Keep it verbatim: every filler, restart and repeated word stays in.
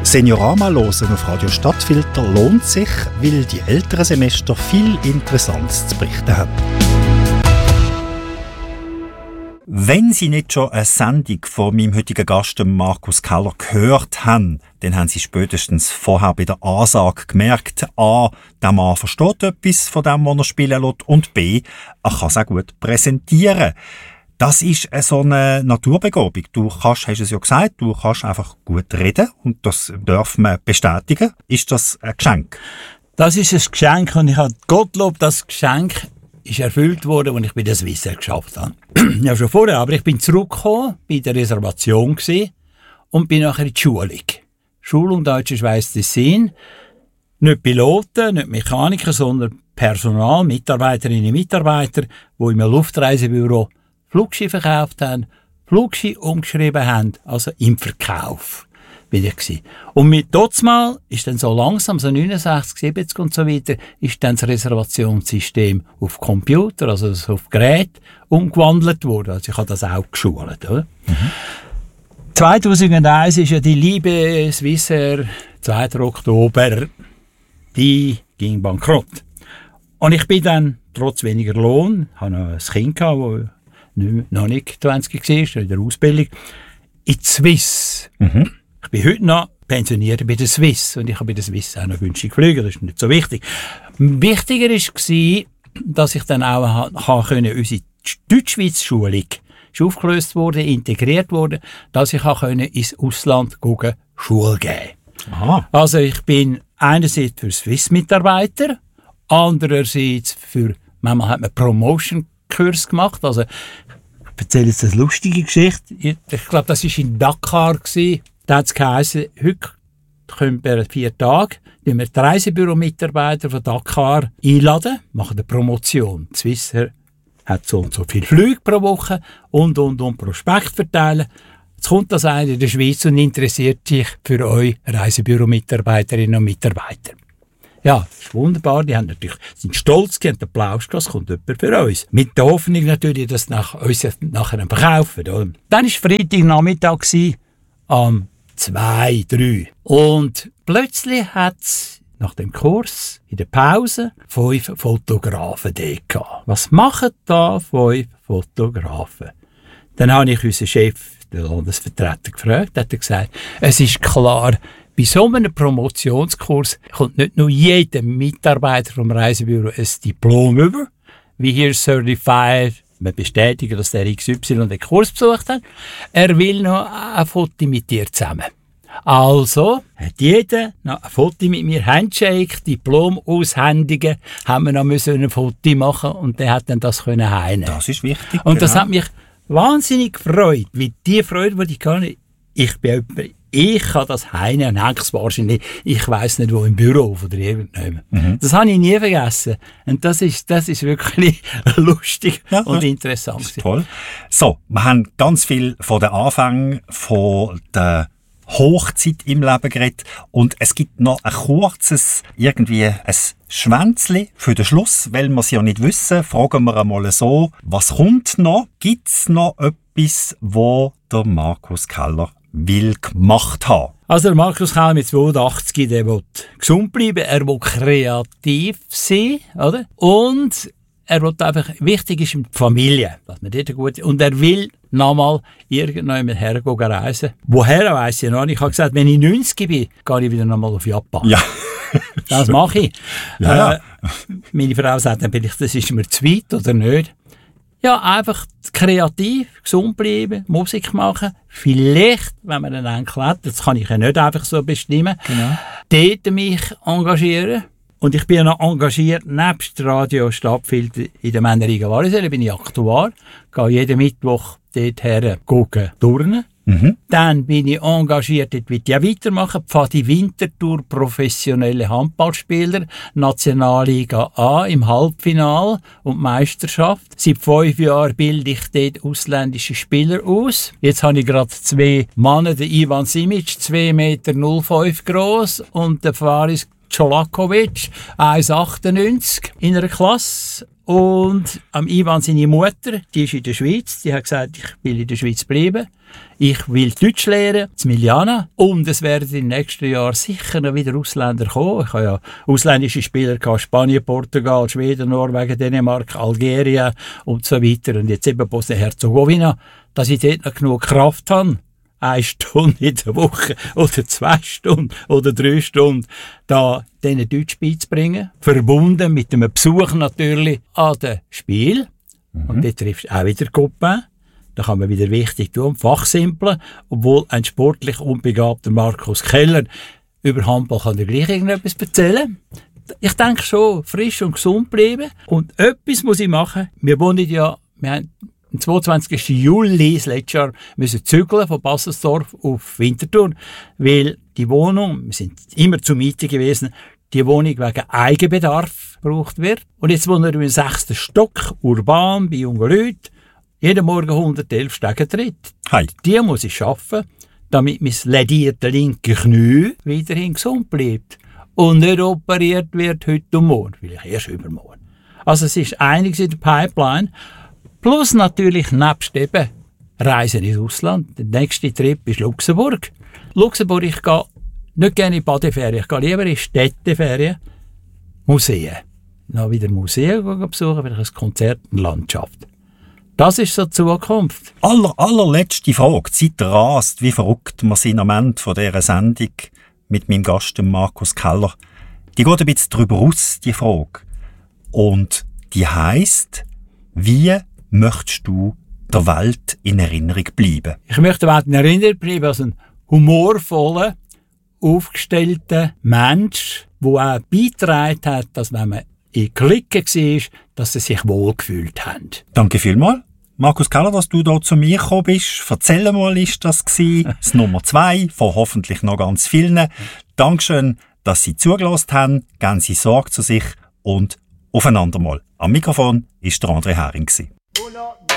Seniorama hören auf Radio Stadtfilter lohnt sich, weil die älteren Semester viel Interessantes zu berichten haben. Wenn Sie nicht schon eine Sendung von meinem heutigen Gast, Markus Keller, gehört haben, dann haben Sie spätestens vorher bei der Ansage gemerkt, a, der Mann versteht etwas von dem, was er spielen lässt, und b, er kann es auch gut präsentieren. Das ist so eine Naturbegabung. Du kannst, hast es ja gesagt, du kannst einfach gut reden und das darf man bestätigen. Ist das ein Geschenk? Das ist ein Geschenk und ich habe Gottlob, das Geschenk ist erfüllt worden, als ich bei der Swissair geschafft habe. Ja, schon vorher, aber ich bin zurückgekommen, bei der Reservation gewesen und bin nachher in die Schulung. Schulung Deutsche Schweiz Tessin. Nicht Piloten, nicht Mechaniker, sondern Personal, Mitarbeiterinnen und Mitarbeiter, die im Luftreisebüro Flugschiffe verkauft haben, Flugschiffe umgeschrieben haben, also im Verkauf bin ich gewesen. Und mit Dotzmal ist dann so langsam, so neunundsechzig, siebzig und so weiter, ist dann das Reservationssystem auf Computer, also auf Gerät, umgewandelt worden. Also ich habe das auch geschult, oder? Mhm. zweitausendeins ist ja die liebe Swissair, zweiter Oktober, die ging bankrott. Und ich bin dann, trotz weniger Lohn, habe noch ein Kind gehabt, das noch nicht zwanzig war, in der Ausbildung, in die Swiss. Mhm. Ich bin heute noch pensioniert bei der Swiss und ich habe bei der Swiss auch noch günstig geflogen, das ist nicht so wichtig. Wichtiger war, dass ich dann auch ha, können, unsere Deutschschweiz-Schulung ist aufgelöst worden, integriert worden, dass ich auch können, ins Ausland gucken, Schule geben. Aha. Also ich bin einerseits für Swiss-Mitarbeiter, andererseits für, manchmal hat man Promotion-Kurs gemacht, also ich erzähle jetzt eine lustige Geschichte. Ich, ich glaube, das war in Dakar. Da hat es geheißen, heute können wir vier Tage wir die Reisebüro-Mitarbeiter von Dakar einladen, machen eine Promotion. Die Swissair hat so und so viele Flüge pro Woche und, und, und Prospekt verteilen. Jetzt kommt das einer in der Schweiz und interessiert sich für euch Reisebüro-Mitarbeiterinnen und Mitarbeiter. Ja, das ist wunderbar. Die haben natürlich, sind stolz, die haben Applaus, das kommt jemand für uns. Mit der Hoffnung natürlich, dass nach uns nachher verkaufen. Oder? Dann war Freitagnachmittag am zwei, drei. Und plötzlich hat es nach dem Kurs in der Pause fünf Fotografen gehabt. Was machen da fünf Fotografen? Dann habe ich unseren Chef, den Landesvertreter, gefragt. Er hat gesagt, es ist klar, bei so einem Promotionskurs kommt nicht nur jeder Mitarbeiter vom Reisebüro ein Diplom über, wie hier Certified, wir bestätigen, dass der X Y den Kurs besucht hat. Er will noch ein Foto mit dir zusammen. Also hat jeder noch ein Foto mit mir, Handshake, Diplom aushändigen, haben wir noch müssen ein Foto machen und der hat dann das können heine. Das ist wichtig. Und das genau. hat mich wahnsinnig gefreut, weil die Freude, die ich kann, ich bin Ich kann das heine und hänge es wahrscheinlich, ich weiss nicht wo, im Büro oder irgendjemand. Mhm. Das habe ich nie vergessen. Und das ist, das ist wirklich lustig ja, und ja. interessant. Das ist toll. So, wir haben ganz viel von den Anfängen von der Hochzeit im Leben geredet. Und es gibt noch ein kurzes, irgendwie ein Schwänzli für den Schluss, weil wir es ja nicht wissen. Fragen wir einmal so, was kommt noch? Gibt es noch etwas, wo der Markus Keller will gemacht haben? Also der Markus Keller mit zweiundachtzig, der will gesund bleiben, er will kreativ sein, oder? Und er will einfach, wichtig ist die Familie, dass man dort gut, und er will nochmal irgendwann hergehen reisen. Woher weiss ich noch nicht. Ich habe gesagt, wenn ich neunzig bin, gehe ich wieder nochmal auf Japan. Ja. Das mache ich. Ja, ja. Äh, meine Frau sagt dann, das ist mir zu weit oder nicht. Ja, einfach kreativ, gesund bleiben, Musik machen. Vielleicht, wenn man einen Enkel hat, das kann ich ja nicht einfach so bestimmen, genau. Dort mich engagieren. Und ich bin ja noch engagiert, nebst Radio Stadtfilter in der Männerriege Wallisellen, bin ich Aktuar, gehe jeden Mittwoch dorthin gucken, turnen. Mhm. Dann bin ich engagiert, dort will ich ja weitermachen, Pfadi Winterthur, professionelle Handballspieler, Nationalliga A im Halbfinale und Meisterschaft. Seit fünf Jahren bilde ich dort ausländische Spieler aus. Jetzt habe ich gerade zwei Männer, der Ivan Simic, zwei Meter null fünf gross und der Faris Czolakovic, eins Komma achtundneunzig in einer Klasse. Und am Ivan seine Mutter, die ist in der Schweiz, die hat gesagt, ich will in der Schweiz bleiben. Ich will Deutsch lernen, in Miljana. Und es werden im nächsten Jahr sicher noch wieder Ausländer kommen. Ich habe ja ausländische Spieler gehabt, Spanien, Portugal, Schweden, Norwegen, Dänemark, Algerien und so weiter. Und jetzt eben Bosnien-Herzegowina, dass ich dort noch genug Kraft habe. Eine Stunde in der Woche oder zwei Stunden oder drei Stunden da denen Deutsch beizubringen. Verbunden mit einem Besuch natürlich an dem Spiel. Mhm. Und dort trifft auch wieder Copain. Da kann man wieder wichtig tun, fachsimpeln. Obwohl ein sportlich unbegabter Markus Keller über Handball kann dir gleich irgendetwas erzählen. Ich denke schon, frisch und gesund bleiben. Und etwas muss ich machen. Wir wohnen ja, wir haben am zweiundzwanzigsten Juli das letzte Jahr müssen zügeln von Basselsdorf auf Winterthur, weil die Wohnung, wir sind immer zur Miete gewesen, die Wohnung wegen Eigenbedarf gebraucht wird. Und jetzt wohnen wir im sechsten Stock, urban, bei jungen Leuten, jeden Morgen hundertelf Stege tritt. Hi. Die muss ich schaffen, damit mein ledierte linke Knie weiterhin gesund bleibt und nicht operiert wird heute und morgen, vielleicht erst übermorgen. Also es ist einiges in der Pipeline. Plus natürlich nebst eben Reisen ins Ausland. Der nächste Trip ist Luxemburg. Luxemburg, ich gehe nicht gerne in Badeferien, ich gehe lieber in Städteferien. Museen. Noch wieder Museen besuchen, vielleicht ein Konzert und Landschaft. Das ist so die Zukunft. Aller, allerletzte Frage. Die Zeit rast wie verrückt. Wir sind am Ende von dieser Sendung mit meinem Gast, Markus Keller. Die geht ein bisschen darüber aus, die Frage. Und die heisst, wie möchtest du der Welt in Erinnerung bleiben? Ich möchte der Welt in Erinnerung bleiben als ein humorvoller, aufgestellter Mensch, der auch beigetragen hat, dass wenn man in Clique war, dass sie sich wohlgefühlt haben. Danke vielmals. Markus Keller, dass du hier zu mir gekommen bist. Erzähl mal, ist das gewesen? Das Nummer zwei von hoffentlich noch ganz vielen. Dankeschön, dass Sie zugelassen haben. Geben Sie Sorge zu sich und auf ein andermal. Am Mikrofon war der André Hering. Uno,